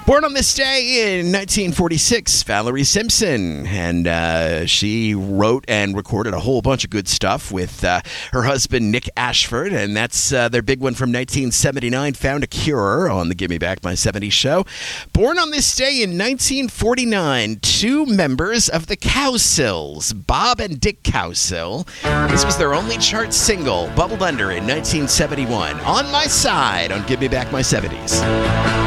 Born on this day in 1946, Valerie Simpson, and she wrote and recorded a whole bunch of good stuff with her husband Nick Ashford, and that's their big one from 1979, Found a Cure on the Give Me Back My 70s show. Born on this day in 1949, two members of the Cowsills, Bob and Dick Cowsill. This was their only chart single, bubbled under in 1971, On My Side on Give Me Back My 70s.